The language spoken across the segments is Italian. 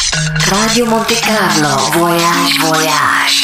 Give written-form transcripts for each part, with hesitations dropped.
Radio Monte Carlo, Voyage.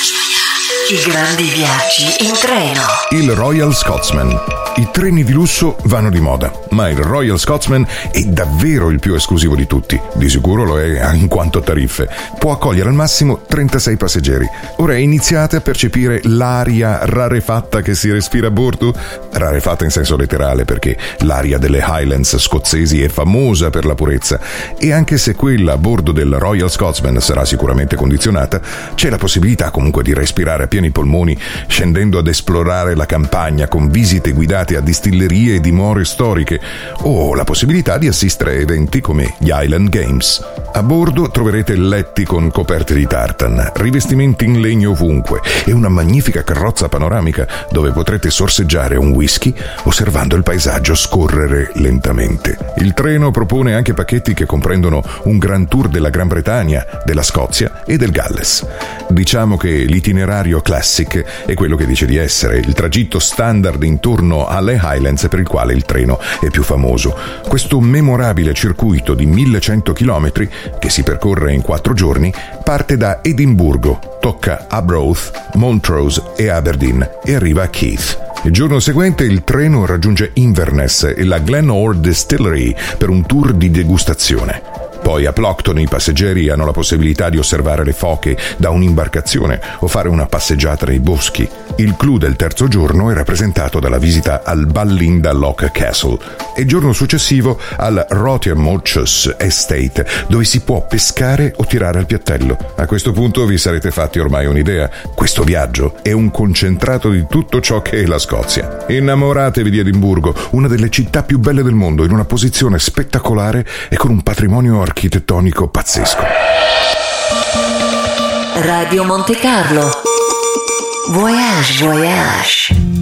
I grandi viaggi in treno. Il Royal Scotsman. I treni di lusso vanno di moda, ma il Royal Scotsman è davvero il più esclusivo di tutti. Di sicuro lo è in quanto tariffe. Può accogliere al massimo 36 passeggeri. Ora iniziate a percepire l'aria rarefatta che si respira a bordo? Rarefatta in senso letterale, perché l'aria delle Highlands scozzesi è famosa per la purezza, e anche se quella a bordo del Royal Scotsman sarà sicuramente condizionata, c'è la possibilità comunque di respirare a pieni polmoni, scendendo ad esplorare la campagna con visite guidate a distillerie e dimore storiche, o la possibilità di assistere a eventi come gli Highland Games. A bordo troverete letti con coperte di tartan, rivestimenti in legno ovunque e una magnifica carrozza panoramica dove potrete sorseggiare un whisky osservando il paesaggio scorrere lentamente. Il treno propone anche pacchetti che comprendono un grand tour della Gran Bretagna, della Scozia e del Galles. Diciamo che l'itinerario classic è quello che dice di essere, il tragitto standard intorno alle Highlands per il quale il treno è più famoso. Questo memorabile circuito di 1100 km che si percorre in 4 giorni parte da Edimburgo, tocca Arbroath, Montrose e Aberdeen e arriva a Keith. Il giorno seguente il treno raggiunge Inverness e la Glenore Distillery per un tour di degustazione. Poi a Ploughton i passeggeri hanno la possibilità di osservare le foche da un'imbarcazione o fare una passeggiata nei boschi. Il clou del terzo giorno è rappresentato dalla visita al Ballinda Castle e il giorno successivo al Rothermorchus Estate, dove si può pescare o tirare al piattello. A questo punto vi sarete fatti ormai un'idea. Questo viaggio è un concentrato di tutto ciò che è la Scozia. Innamoratevi di Edimburgo, una delle città più belle del mondo, in una posizione spettacolare e con un patrimonio architettonico pazzesco. Radio Monte Carlo, Voyage.